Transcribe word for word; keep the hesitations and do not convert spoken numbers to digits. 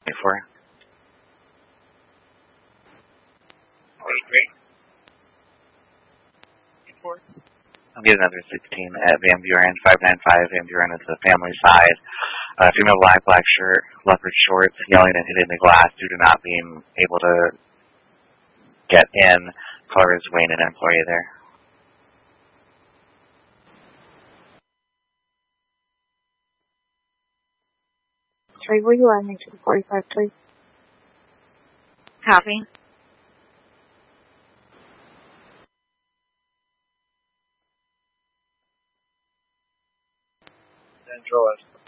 for. Wait, wait. I'll get another sixteen at Van Buren, five nine five. Van Buren is the family side. Uh, female black, black shirt, leopard shorts, yelling and hitting the glass due to not being able to get in. Caller is Wayne, an employee there. Sorry, where you are next to the forty-five, please? Copy. Central